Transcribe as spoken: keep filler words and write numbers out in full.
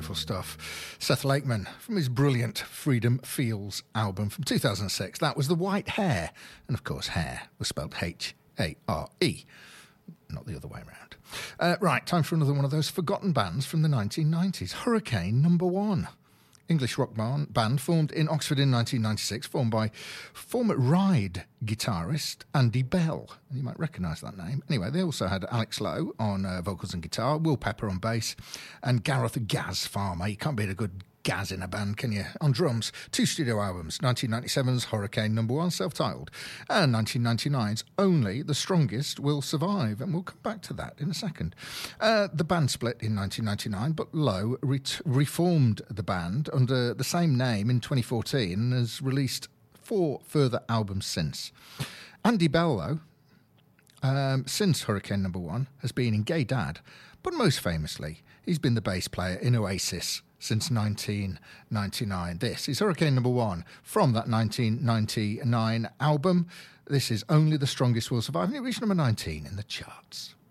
beautiful stuff. Seth Lakeman from his brilliant Freedom Feels album from two thousand six. That was The White Hare. And of course, hair was spelled H A R E, not the other way around. Uh, right, time for another one of those forgotten bands from the nineteen nineties. Hurricane Number One. English rock band formed in Oxford in nineteen ninety-six, formed by former Ride guitarist Andy Bell. You might recognise that name. Anyway, they also had Alex Lowe on uh, vocals and guitar, Will Pepper on bass, and Gareth Gaz Farmer. You can't beat a good Gaz in a band, can you? On drums. Two studio albums, nineteen ninety-seven's Hurricane Number One, self-titled, and nineteen ninety-nine's Only the Strongest Will Survive, and we'll come back to that in a second. Uh, the band split in nineteen ninety-nine, but Lowe ret- reformed the band under the same name in twenty fourteen and has released four further albums since. Andy Bell, though, um, since Hurricane Number One, has been in Gay Dad, but most famously, he's been the bass player in Oasis since nineteen ninety-nine. This is Hurricane Number One from that nineteen ninety-nine album. This is Only the Strongest Will Survive, and it reached number nineteen in the charts.